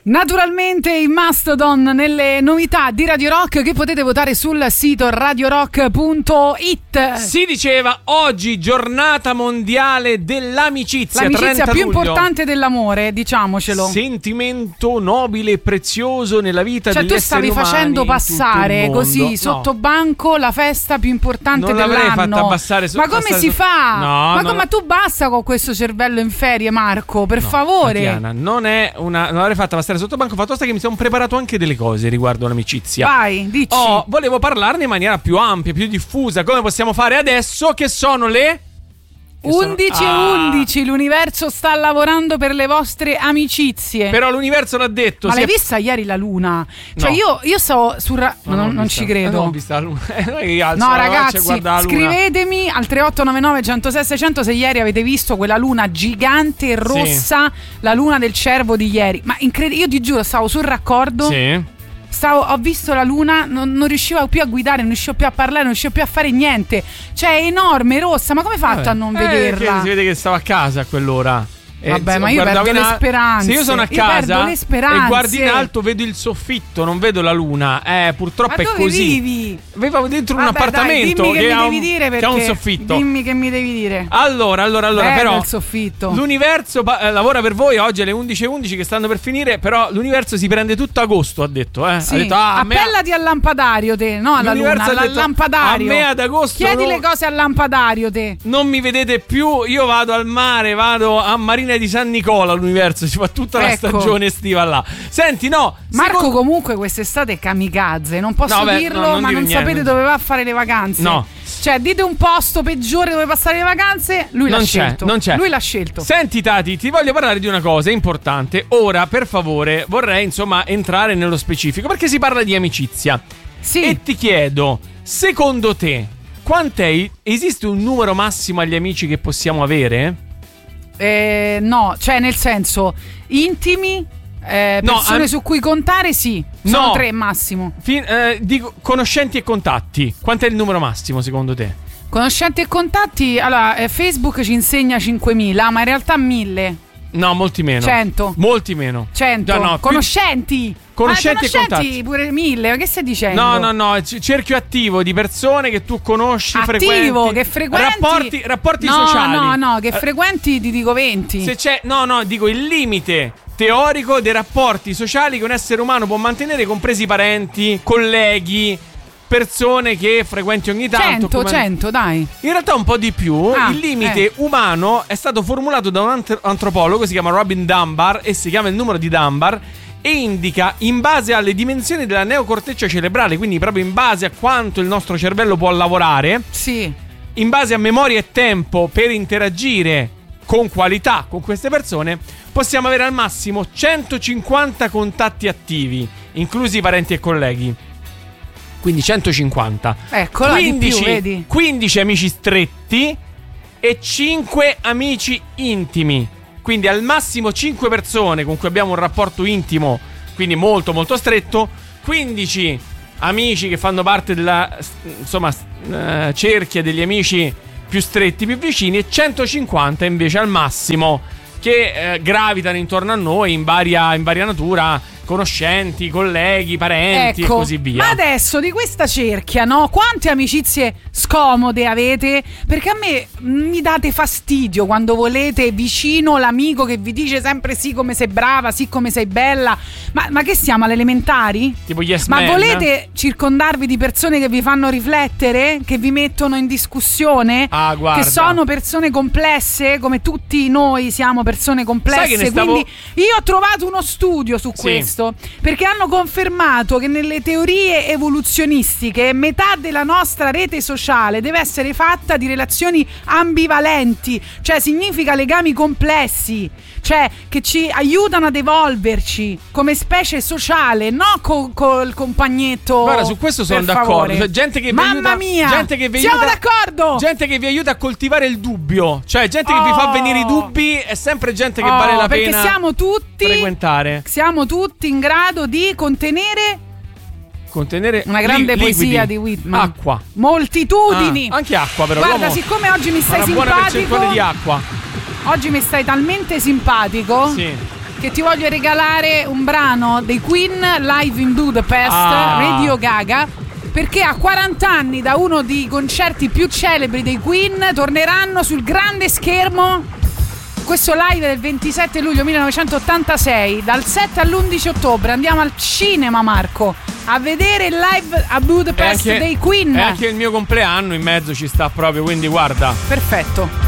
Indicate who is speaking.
Speaker 1: Naturalmente i Mastodon nelle novità di Radio Rock che potete votare sul sito radiorock.it.
Speaker 2: Si diceva oggi giornata mondiale dell'amicizia.
Speaker 1: L'amicizia più
Speaker 2: luglio.
Speaker 1: importante dell'amore, diciamocelo.
Speaker 2: Sentimento nobile e prezioso nella vita degli esseri umani.
Speaker 1: Cioè tu stavi facendo passare così sotto banco la festa più importante
Speaker 2: non
Speaker 1: dell'anno.
Speaker 2: Fatta passare
Speaker 1: ma come si fa?
Speaker 2: No,
Speaker 1: ma tu basta con questo cervello in ferie, Marco, per favore.
Speaker 2: Tatiana, non l'avrei fatta passare sotto banco. Fatto sta che mi sono preparato anche delle cose riguardo l'amicizia.
Speaker 1: Vai, dici.
Speaker 2: Volevo parlarne in maniera più ampia, più diffusa, come possiamo fare adesso, che sono le
Speaker 1: 11:11. L'universo sta lavorando per le vostre amicizie.
Speaker 2: Però l'universo l'ha detto.
Speaker 1: Ma l'hai vista ieri la luna? Cioè io stavo su non ci credo.
Speaker 2: Non ho visto la luna.
Speaker 1: No ragazzi, scrivetemi al 3899 106 600 se ieri avete visto quella luna gigante rossa, la luna del cervo di ieri. Ma io ti giuro, stavo sul raccordo.
Speaker 2: Sì.
Speaker 1: Ho visto la luna, non riuscivo più a guidare, non riuscivo più a parlare, non riuscivo più a fare niente. Cioè è enorme, rossa, ma come hai fatto a non vederla?
Speaker 2: Si vede che stavo a casa a quell'ora.
Speaker 1: Vabbè, ma io perdo le speranze.
Speaker 2: Se io sono a casa
Speaker 1: e
Speaker 2: guardi in alto, vedo il soffitto, non vedo la luna. Purtroppo
Speaker 1: ma
Speaker 2: è così.
Speaker 1: Vivi?
Speaker 2: Vivo dentro un appartamento che ha un soffitto.
Speaker 1: Dimmi che mi devi dire.
Speaker 2: Allora, però
Speaker 1: il soffitto.
Speaker 2: L'universo lavora per voi oggi alle 11:11 che stanno per finire. Però l'universo si prende tutto agosto, ha detto.
Speaker 1: Sì.
Speaker 2: Ha detto,
Speaker 1: appellati al lampadario te, no alla luna, al lampadario.
Speaker 2: A me ad agosto
Speaker 1: chiedi le cose al lampadario te.
Speaker 2: Non mi vedete più, io vado al mare, vado a Marina di San Nicola. L'universo si fa tutta la stagione estiva là. Senti,
Speaker 1: Marco comunque quest'estate è kamikaze. Non posso dirlo, ma non sapete dove va a fare le vacanze.
Speaker 2: No.
Speaker 1: Cioè dite un posto peggiore dove passare le vacanze. Lui l'ha scelto.
Speaker 2: Non c'è.
Speaker 1: Lui l'ha scelto.
Speaker 2: Senti Tati, ti voglio parlare di una cosa importante. Ora per favore vorrei entrare nello specifico, perché si parla di amicizia.
Speaker 1: Sì.
Speaker 2: E ti chiedo, secondo te esiste un numero massimo agli amici che possiamo avere?
Speaker 1: No, cioè nel senso intimi, persone su cui contare, sì. Sono 3 massimo.
Speaker 2: Dico conoscenti e contatti. Quant'è il numero massimo secondo te?
Speaker 1: Conoscenti e contatti, allora Facebook ci insegna 5.000, ma in realtà 1.000.
Speaker 2: No, molti meno.
Speaker 1: 100.
Speaker 2: Molti meno.
Speaker 1: 100.
Speaker 2: No,
Speaker 1: conoscenti.
Speaker 2: Conoscenti e contatti.
Speaker 1: Pure 1.000, ma che stai dicendo?
Speaker 2: No, cerchio attivo di persone che tu conosci,
Speaker 1: attivo, che frequenti.
Speaker 2: Rapporti sociali.
Speaker 1: No, che frequenti ti dico 20.
Speaker 2: Se c'è, dico il limite teorico dei rapporti sociali che un essere umano può mantenere, compresi parenti, colleghi, persone che frequenti ogni tanto.
Speaker 1: 100, dai.
Speaker 2: In realtà un po' di più. Il limite umano è stato formulato da un antropologo, si chiama Robin Dunbar, e si chiama il numero di Dunbar, e indica in base alle dimensioni della neocorteccia cerebrale, quindi proprio in base a quanto il nostro cervello può lavorare,
Speaker 1: sì,
Speaker 2: in base a memoria e tempo per interagire con qualità con queste persone, possiamo avere al massimo 150 contatti attivi, inclusi parenti e colleghi. Quindi 150.
Speaker 1: Eccola, 15, di più, vedi?
Speaker 2: 15 amici stretti e 5 amici intimi. Quindi al massimo 5 persone con cui abbiamo un rapporto intimo, quindi molto molto stretto, 15 amici che fanno parte della cerchia degli amici più stretti, più vicini, e 150 invece al massimo che gravitano intorno a noi in varia natura, conoscenti, colleghi, parenti, e così via.
Speaker 1: Ma adesso di questa cerchia, quante amicizie scomode avete? Perché a me mi date fastidio quando volete vicino l'amico che vi dice sempre sì come sei brava, sì come sei bella. Ma che siamo alle elementari?
Speaker 2: Tipo Yes
Speaker 1: Ma
Speaker 2: Man?
Speaker 1: volete circondarvi di persone che vi fanno riflettere, che vi mettono in discussione?
Speaker 2: Guarda,
Speaker 1: che sono persone complesse, come tutti noi siamo persone complesse. Quindi io ho trovato uno studio su questo. Perché hanno confermato che nelle teorie evoluzionistiche metà della nostra rete sociale deve essere fatta di relazioni ambivalenti, cioè significa legami complessi, cioè che ci aiutano ad evolverci come specie sociale, col compagnetto.
Speaker 2: Guarda, su questo sono d'accordo. Cioè, gente che
Speaker 1: Mamma mia,
Speaker 2: gente che vi
Speaker 1: siamo
Speaker 2: aiuta,
Speaker 1: d'accordo.
Speaker 2: Gente che vi aiuta a coltivare il dubbio, cioè gente che vi fa venire i dubbi, è sempre gente che vale la pena frequentare.
Speaker 1: Siamo tutti in grado di contenere una grande poesia di Whitman.
Speaker 2: Acqua.
Speaker 1: Moltitudini.
Speaker 2: Anche acqua però.
Speaker 1: Guarda, siccome oggi mi stai
Speaker 2: una
Speaker 1: simpatico,
Speaker 2: buona percentuale di acqua.
Speaker 1: oggi mi stai talmente simpatico,
Speaker 2: sì,
Speaker 1: che ti voglio regalare un brano dei Queen live in Budapest, Radio Gaga, perché a 40 anni da uno dei concerti più celebri dei Queen torneranno sul grande schermo. Questo live del 27 luglio 1986, dal 7 all'11 ottobre andiamo al cinema, Marco, a vedere il live a Budapest dei Queen.
Speaker 2: E anche il mio compleanno in mezzo ci sta proprio, quindi guarda.
Speaker 1: Perfetto.